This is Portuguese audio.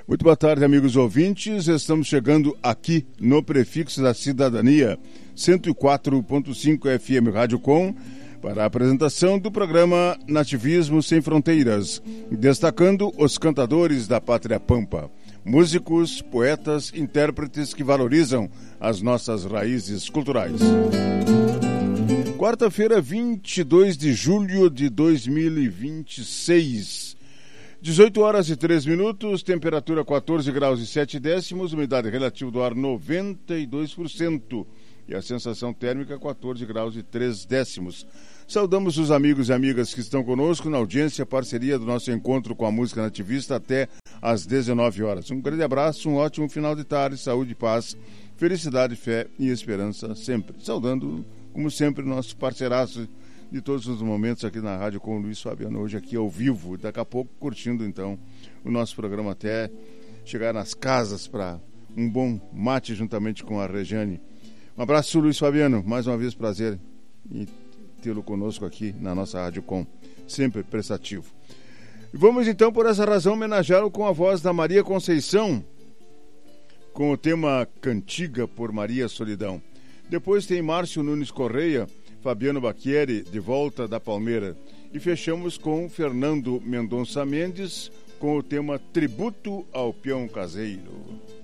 Muito boa tarde, amigos ouvintes. Estamos chegando aqui no Prefixo da Cidadania, 104.5 FM Rádio Com, para a apresentação do programa Nativismo Sem Fronteiras, destacando os cantadores da Pátria Pampa, músicos, poetas, intérpretes que valorizam as nossas raízes culturais. Quarta-feira, 22 de julho de 2026. 18 horas e 3 minutos, temperatura 14 graus e 7 décimos, umidade relativa do ar 92% e a sensação térmica 14 graus e 3 décimos. Saudamos os amigos e amigas que estão conosco na audiência, parceria do nosso encontro com a música nativista até às 19 horas. Um grande abraço, um ótimo final de tarde, saúde, paz, felicidade, fé e esperança sempre. Saudando, como sempre, nosso parceiraço de todos os momentos aqui na rádio com o Luiz Fabiano, hoje aqui ao vivo, daqui a pouco curtindo então o nosso programa até chegar nas casas para um bom mate juntamente com a Regiane. Um abraço, Luiz Fabiano, mais uma vez prazer em tê-lo conosco aqui na nossa rádio com, sempre prestativo. E vamos então por essa razão homenageá-lo com a voz da Maria Conceição, com o tema Cantiga por Maria Solidão. Depois tem Márcio Nunes Correia, Fabiano Bacchieri, de volta da Palmeira. E fechamos com Fernando Mendonça Mendes, com o tema Tributo ao Peão Caseiro.